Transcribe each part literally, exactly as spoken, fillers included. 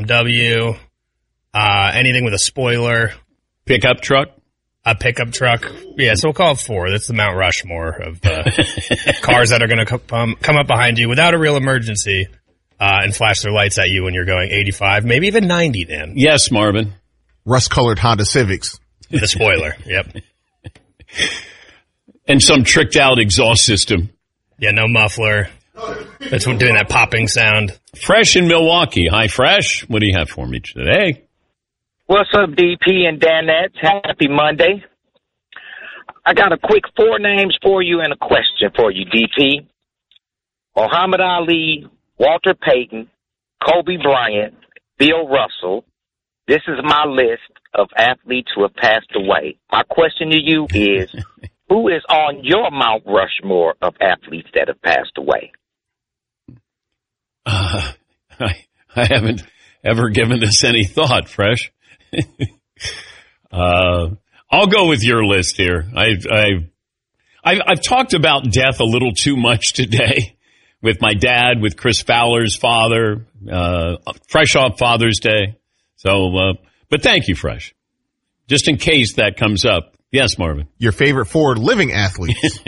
W, uh, anything with a spoiler. Pickup truck? A pickup truck. Yeah, so we'll call it four. That's the Mount Rushmore of uh, cars that are going to come, come up behind you without a real emergency uh, and flash their lights at you when you're going eighty-five, maybe even ninety, Dan. Yes, Marvin. Rust-colored Honda Civics. With a spoiler, yep. And some tricked-out exhaust system. Yeah, no muffler. That's what doing that popping sound. Fresh in Milwaukee. Hi, Fresh. What do you have for me today? What's up, D P and Danettes? Happy Monday. I got a quick four names for you and a question for you, D P. Muhammad Ali, Walter Payton, Kobe Bryant, Bill Russell. This is my list of athletes who have passed away. My question to you is, who is on your Mount Rushmore of athletes that have passed away? Uh, I, I haven't ever given this any thought, Fresh. uh, I'll go with your list here. I've, I've, I've, I've talked about death a little too much today with my dad, with Chris Fowler's father, uh, fresh off Father's Day. So, uh, but thank you, Fresh. Just in case that comes up. Yes, Marvin. Your favorite four living athletes.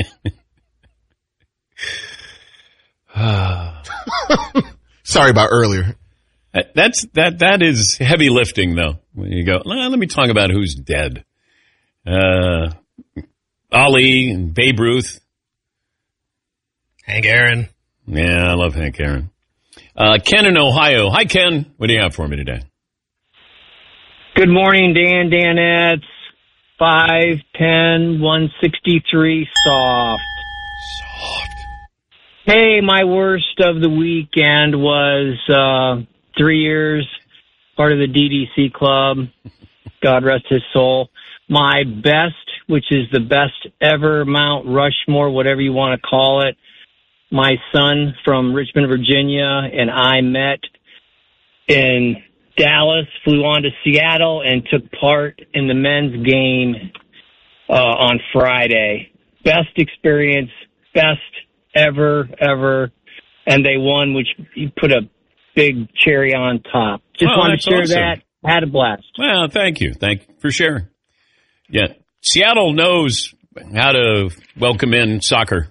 Sorry about earlier. That's that. That is heavy lifting, though. When you go, let me talk about who's dead. Uh, Ali and Babe Ruth, Hank Aaron. Yeah, I love Hank Aaron. Uh, Ken in Ohio. Hi, Ken. What do you have for me today? Good morning, Dan. Danettes. Five ten one sixty three soft. Soft. Hey, my worst of the weekend was. Uh, Three years, part of the D D C club. God rest his soul. My best, which is the best ever Mount Rushmore, whatever you want to call it. My son from Richmond, Virginia, and I met in Dallas, flew on to Seattle, and took part in the men's game uh, on Friday. Best experience, best ever, ever. And they won, which you put a big cherry on top. Just well, wanted to share awesome. that. Had a blast. Well, thank you. Thank you for sharing. Yeah. Seattle knows how to welcome in soccer.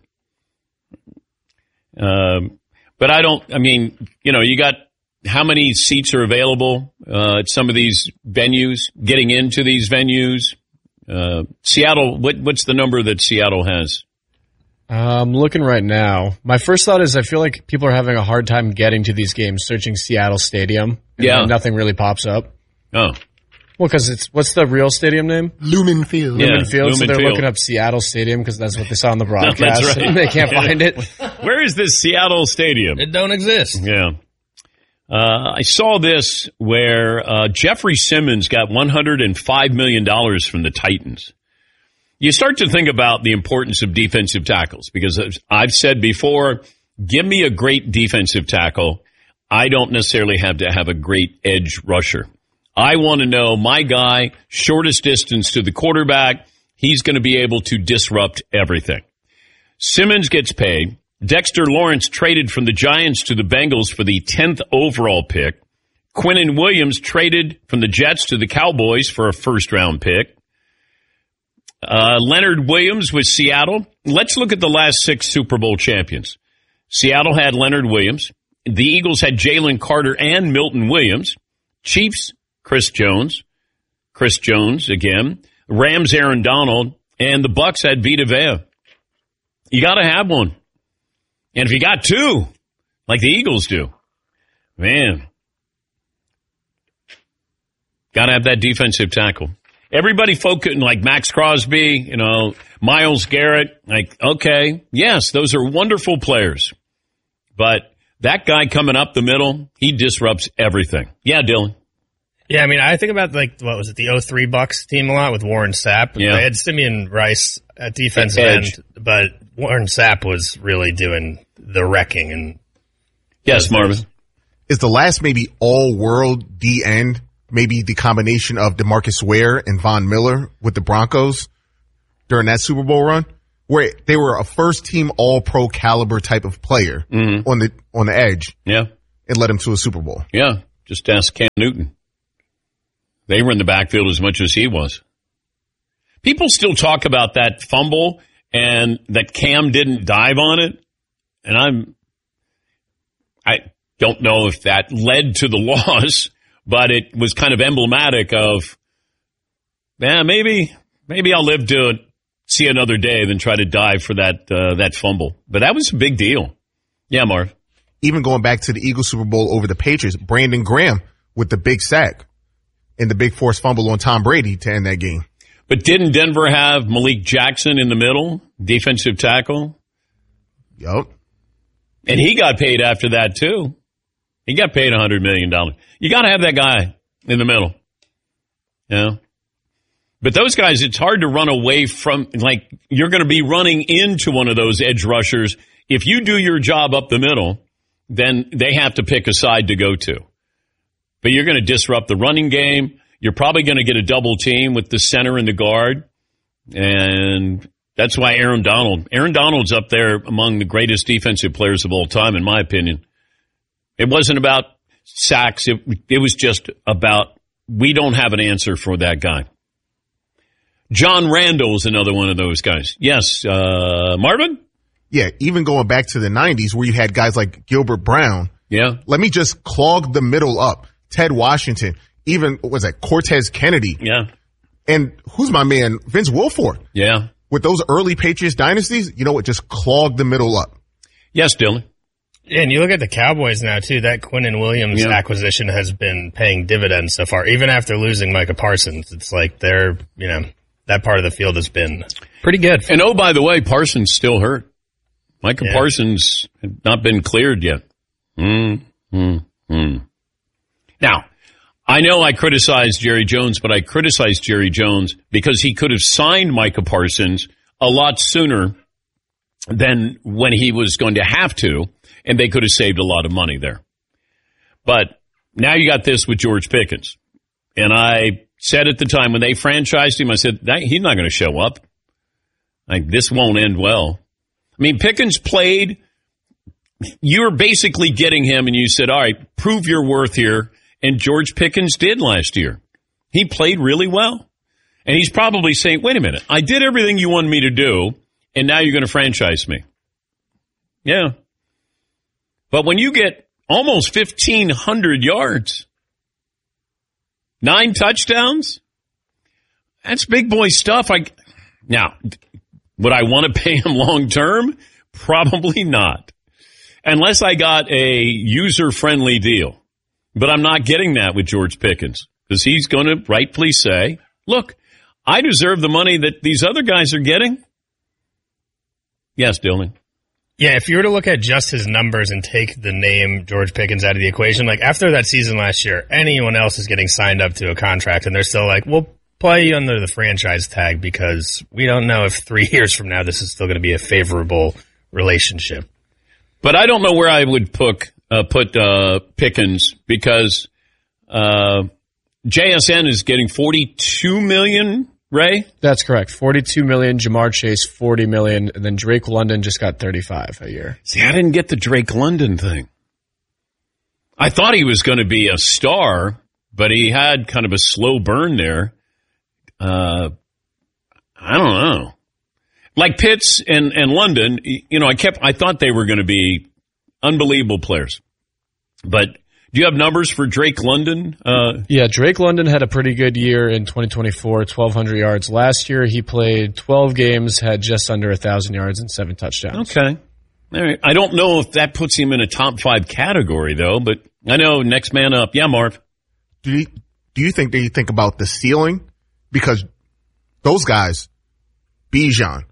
Um, but I don't, I mean, you know, you got how many seats are available uh, at some of these venues, getting into these venues? Uh, Seattle, what, what's the number that Seattle has? I'm looking right now. My first thought is I feel like people are having a hard time getting to these games, searching Seattle Stadium. And yeah. Nothing really pops up. Oh. Well, because it's, what's the real stadium name? Lumen Field. Yeah, Lumen Field. Lumen so they're Field. looking up Seattle Stadium because that's what they saw on the broadcast. No, that's right. And they can't Yeah. find it. Where is this Seattle Stadium? It don't exist. Yeah. Uh, I saw this where uh, Jeffrey Simmons got one hundred five million dollars from the Titans. You start to think about the importance of defensive tackles because I've said before, give me a great defensive tackle. I don't necessarily have to have a great edge rusher. I want to know my guy, shortest distance to the quarterback, he's going to be able to disrupt everything. Simmons gets paid. Dexter Lawrence traded from the Giants to the Bengals for the tenth overall pick. Quinnen Williams traded from the Jets to the Cowboys for a first-round pick. Uh, Leonard Williams with Seattle. Let's look at the last six Super Bowl champions. Seattle had Leonard Williams. The Eagles had Jalen Carter and Milton Williams. Chiefs, Chris Jones. Chris Jones again. Rams, Aaron Donald. And the Bucks had Vita Vea. You got to have one. And if you got two, like the Eagles do, man, got to have that defensive tackle. Everybody focusing like Max Crosby, you know, Myles Garrett, like, okay, yes, those are wonderful players. But that guy coming up the middle, he disrupts everything. Yeah, Dylan. Yeah, I mean, I think about, like, what was it, the oh three Bucks team a lot with Warren Sapp. Yeah. They had Simeon Rice at defensive Edge. end, but Warren Sapp was really doing the wrecking. And Yes, Marvin. Is the last maybe all-world D end maybe the combination of DeMarcus Ware and Von Miller with the Broncos during that Super Bowl run, where they were a first-team all-pro caliber type of player Mm-hmm. on the on the edge Yeah. and led them to a Super Bowl? Yeah. Just ask Cam Newton. They were in the backfield as much as he was. People still talk about that fumble and that Cam didn't dive on it. And I'm, I don't know if that led to the loss, but it was kind of emblematic of, yeah, maybe, maybe I'll live to see another day than try to dive for that, uh, that fumble. But that was a big deal. Yeah, Marv. Even going back to the Eagles Super Bowl over the Patriots, Brandon Graham with the big sack and the big forced fumble on Tom Brady to end that game. But didn't Denver have Malik Jackson in the middle, defensive tackle? Yup. And he got paid after that, too. He got paid one hundred million dollars. You got to have that guy in the middle. Yeah. But those guys, it's hard to run away from, like, you're going to be running into one of those edge rushers. If you do your job up the middle, then they have to pick a side to go to. But you're going to disrupt the running game. You're probably going to get a double team with the center and the guard. And that's why Aaron Donald, Aaron Donald's up there among the greatest defensive players of all time, in my opinion. It wasn't about sacks. It, it was just about, we don't have an answer for that guy. John Randall is another one of those guys. Yes, uh, Marvin? Yeah, even going back to the nineties where you had guys like Gilbert Brown. Yeah. Let me just clog the middle up. Ted Washington, even, what was that, Cortez Kennedy. Yeah. And who's my man? Vince Wilfork. Yeah. With those early Patriots dynasties, you know what, just clogged the middle up. Yes, Dylan. Yeah, and you look at the Cowboys now, too. That Quinnen Williams yeah. acquisition has been paying dividends so far. Even after losing Micah Parsons, it's like they're, you know, that part of the field has been pretty good. And oh, by the way, Parsons still hurt. Micah yeah. Parsons had not been cleared yet. Mm, mm, mm. Now, I know I criticized Jerry Jones, but I criticized Jerry Jones because he could have signed Micah Parsons a lot sooner than when he was going to have to, and they could have saved a lot of money there. But now you got this with George Pickens. And I said at the time when they franchised him, I said, that, he's not going to show up. Like, this won't end well. I mean, Pickens played. You were basically getting him, and you said, all right, prove your worth here. And George Pickens did last year. He played really well. And he's probably saying, wait a minute, I did everything you wanted me to do, and now you're going to franchise me. Yeah. But when you get almost fifteen hundred yards, nine touchdowns, that's big boy stuff. I, now, would I want to pay him long term? Probably not. Unless I got a user-friendly deal. But I'm not getting that with George Pickens because he's going to rightfully say, look, I deserve the money that these other guys are getting. Yes, Dylan. Yeah, if you were to look at just his numbers and take the name George Pickens out of the equation, like after that season last year, anyone else is getting signed up to a contract and they're still like, we'll play you under the franchise tag because we don't know if three years from now this is still going to be a favorable relationship. But I don't know where I would put uh, put uh, Pickens because uh, J S N is getting forty-two million dollars, Ray? That's correct. forty-two million dollars, Jamar Chase forty million dollars, and then Drake London just got thirty-five a year. See, I didn't get the Drake London thing. I thought he was going to be a star, but he had kind of a slow burn there. Uh, I don't know. Like Pitts and, and London, you know, I kept, I thought they were going to be unbelievable players. But do you have numbers for Drake London? Uh, yeah, Drake London had a pretty good year in twenty twenty-four, twelve hundred yards. Last year, he played twelve games, had just under one thousand yards and seven touchdowns. Okay. All right. I don't know if that puts him in a top five category, though, but I know next man up. Yeah, Marv. Do you, do you think that you think about the ceiling? Because those guys, Bijan,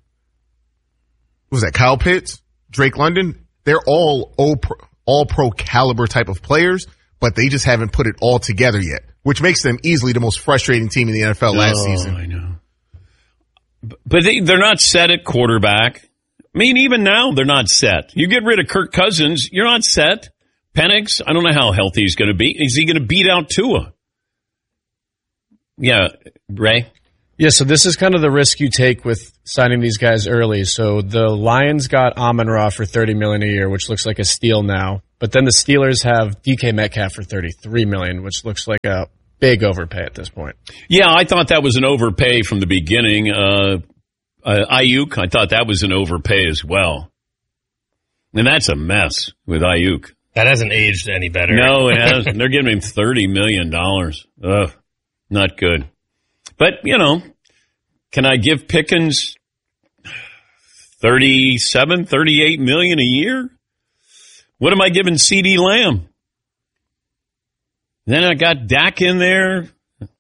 was that Kyle Pitts, Drake London, they're all all pro caliber type of players, but they just haven't put it all together yet, which makes them easily the most frustrating team in the N F L last oh, season. I know. But they, they're not set at quarterback. I mean, even now, they're not set. You get rid of Kirk Cousins, you're not set. Penix, I don't know how healthy he's going to be. Is he going to beat out Tua? Yeah, Ray? Yeah, so this is kind of the risk you take with signing these guys early. So the Lions got Amon-Ra for thirty million dollars a year, which looks like a steal now. But then the Steelers have D K Metcalf for thirty-three million dollars, which looks like a big overpay at this point. Yeah, I thought that was an overpay from the beginning. Uh, uh, Ayuk, I thought that was an overpay as well. And that's a mess with Ayuk. That hasn't aged any better. No, it hasn't. They're giving him thirty million dollars. Ugh, not good. But, you know, can I give Pickens thirty-seven, thirty-eight million a year? What am I giving CeeDee Lamb? Then I got Dak in there.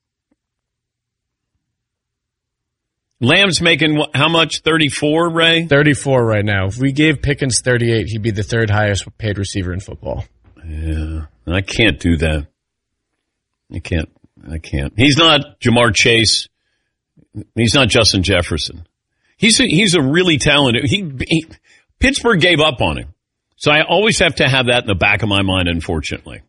Lamb's making how much? thirty-four, Ray? thirty-four right now. If we gave Pickens thirty-eight, he'd be the third highest paid receiver in football. Yeah, I can't do that. I can't. I can't. He's not Jamar Chase. He's not Justin Jefferson. He's a, he's a really talented. He, he Pittsburgh gave up on him, so I always have to have that in the back of my mind. Unfortunately.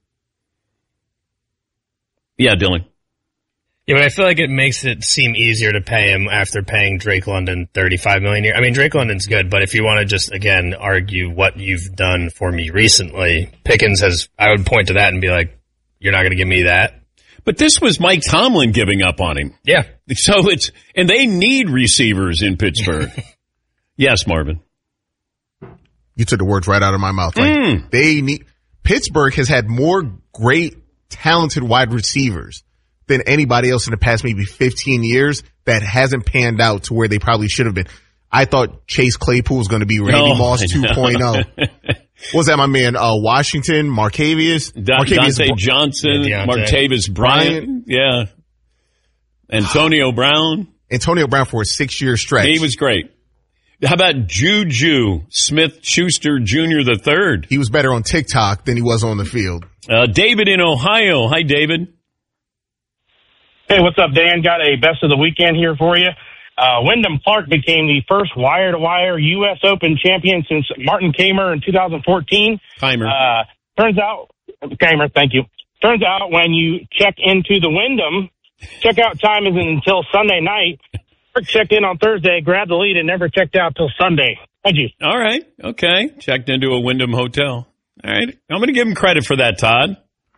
Yeah, Dylan. Yeah, but I feel like it makes it seem easier to pay him after paying Drake London thirty-five million dollars a year. I mean, Drake London's good, but if you want to just, again, argue what you've done for me recently, Pickens has, I would point to that and be like, you're not going to give me that. But this was Mike Tomlin giving up on him. Yeah. So it's, and they need receivers in Pittsburgh. Yes, Marvin. You took the words right out of my mouth. Like, Mm. they need, Pittsburgh has had more great, talented wide receivers than anybody else in the past maybe fifteen years that hasn't panned out to where they probably should have been. I thought Chase Claypool was going to be Randy Oh, Moss I two point oh. What was that, my man? Uh, Washington, Marcavius? Da- Marcavius Dante Br- Johnson, Yeah, Deontay. Martavis Bryant. Yeah. Antonio Brown. Antonio Brown for a six-year stretch. He was great. How about Juju Smith-Schuster Junior the third? He was better on TikTok than he was on the field. Uh, David in Ohio. Hi, David. Hey, what's up, Dan? Got a best of the weekend here for you. Uh, Wyndham Clark became the first wire-to-wire U S Open champion since Martin Kaymer in two thousand fourteen. Kaymer. Uh, turns out, Kaymer, thank you. Turns out when you check into the Wyndham, checkout time isn't until Sunday night. Clark checked in on Thursday, grabbed the lead, and never checked out till Sunday. Thank you. All right. Okay. Checked into a Wyndham hotel. All right. I'm going to give him credit for that, Todd.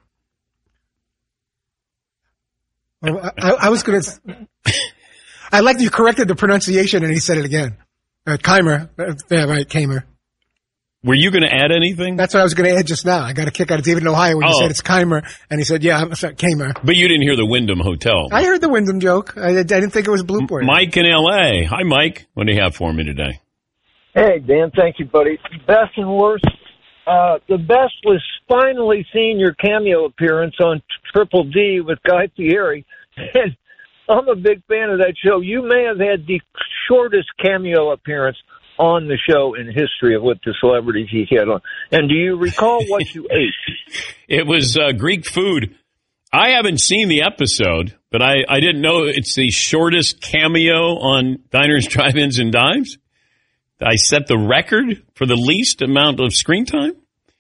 Well, I, I was going to. I like that you corrected the pronunciation and he said it again. Uh, Kaymer. Uh, yeah, right, Kaymer. Were you going to add anything? That's what I was going to add just now. I got a kick out of David in Ohio when you Oh. said it's Kaymer, and he said, "Yeah, I'm sorry, Kaymer." But you didn't hear the Wyndham Hotel. I heard the Wyndham joke. I, I didn't think it was bloop word. Mike in L A. Hi, Mike. What do you have for me today? Hey, Dan, thank you, buddy. Best and worst. Uh, the best was finally seeing your cameo appearance on Triple D with Guy Fieri. And I'm a big fan of that show. You may have had the shortest cameo appearance on the show in history of what the celebrities he had on. And do you recall what you ate? It was uh, Greek food. I haven't seen the episode, but I, I didn't know it's the shortest cameo on Diners, Drive-Ins, and Dimes. I set the record for the least amount of screen time.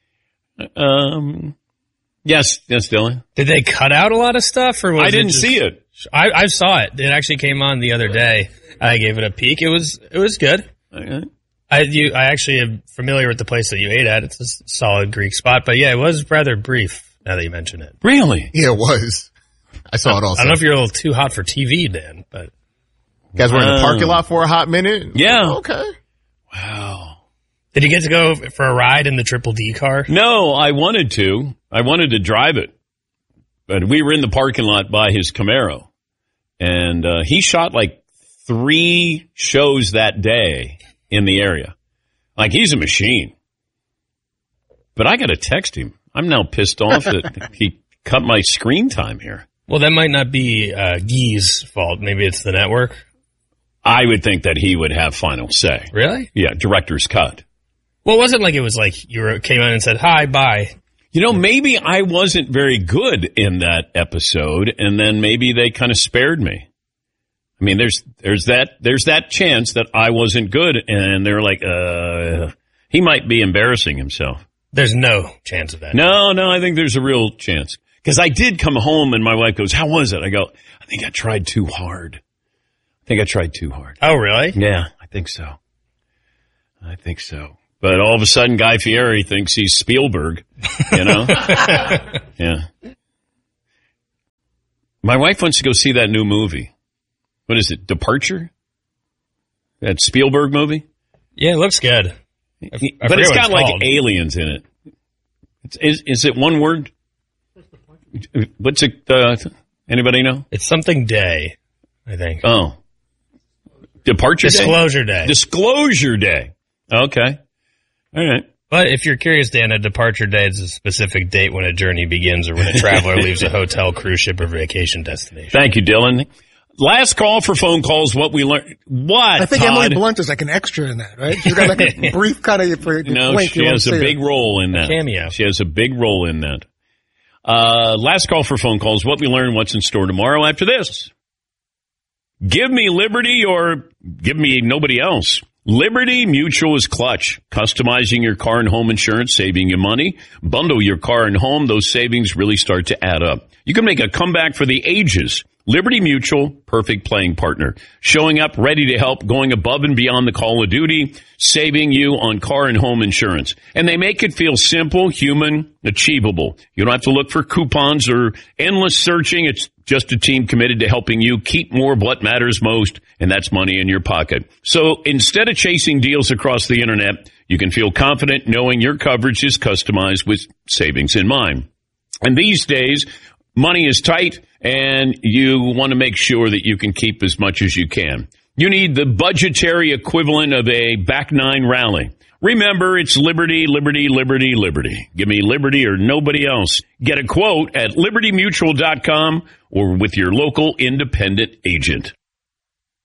Um, yes, yes, Dylan. Did they cut out a lot of stuff, or was I it didn't just- see it. I, I saw it. It actually came on the other day. I gave it a peek. It was it was good. Okay. I you I actually am familiar with the place that you ate at. It's a solid Greek spot, but yeah, it was rather brief. Now that you mention it, Really? Yeah, it was. I saw it also. I don't know if you're a little too hot for T V, Dan, but You guys were in the Wow. parking lot for a hot minute? Yeah. Okay. Wow. did you get to go for a ride in the Triple D car? No, I wanted to. I wanted to drive it. But we were in the parking lot by his Camaro. And uh, he shot like three shows that day in the area. Like, he's a machine. But I got to text him. I'm now pissed off that he cut my screen time here. Well, that might not be uh, Guy's fault. Maybe it's the network. I would think that he would have final say. Really? Yeah, director's cut. Well, it wasn't like it was like you were, came in and said, hi, bye. You know, maybe I wasn't very good in that episode, and then maybe they kind of spared me. I mean, there's there's that there's that chance that I wasn't good, and they're like, uh, he might be embarrassing himself. There's no chance of that. No, no, I think there's a real chance. Because I did come home, and my wife goes, how was it? I go, I think I tried too hard. I think I tried too hard. Oh, really? Yeah, I think so. I think so. But all of a sudden, Guy Fieri thinks he's Spielberg, you know? Yeah. My wife wants to go see that new movie. What is it, Departure? That Spielberg movie? Yeah, it looks good. I, I but it's got it's like called. aliens in it. It's, is, is it one word? What's it? Uh, anybody know? It's something day, I think. Oh. Departure Disclosure day? day. Disclosure day. Okay. All right. But if you're curious, Dan, a departure day is a specific date when a journey begins or when a traveler leaves a hotel, cruise ship, or vacation destination. Thank you, Dylan. Last call for phone calls. What we learned. What? I think Todd? Emily Blunt is like an extra in that, right? She's got like a brief kind of for No, blink, she has a big her. role in that. A cameo. She has a big role in that. Uh, last call for phone calls. What we learned. What's in store tomorrow after this? Give me Liberty or give me nobody else. Liberty Mutual is clutch. Customizing your car and home insurance, saving you money. Bundle your car and home. Those savings really start to add up. You can make a comeback for the ages. Liberty Mutual, perfect playing partner. Showing up, ready to help, going above and beyond the call of duty, saving you on car and home insurance. And they make it feel simple, human, achievable. You don't have to look for coupons or endless searching. It's just a team committed to helping you keep more of what matters most, and that's money in your pocket. So instead of chasing deals across the internet, you can feel confident knowing your coverage is customized with savings in mind. And these days, money is tight, and you want to make sure that you can keep as much as you can. You need the budgetary equivalent of a back nine rally. Remember, it's Liberty, Liberty, Liberty, Liberty. Give me Liberty or nobody else. Get a quote at liberty mutual dot com or with your local independent agent.